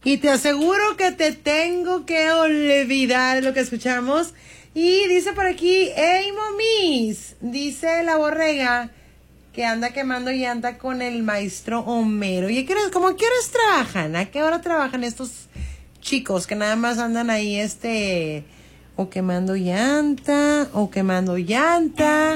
Y te aseguro que te tengo que olvidar lo que escuchamos. Y dice por aquí, hey momis, dice la borrega que anda quemando llanta con el maestro Homero. ¿Y cómo quieres trabajan? ¿A qué hora trabajan estos chicos que nada más andan ahí o quemando llanta o quemando llanta?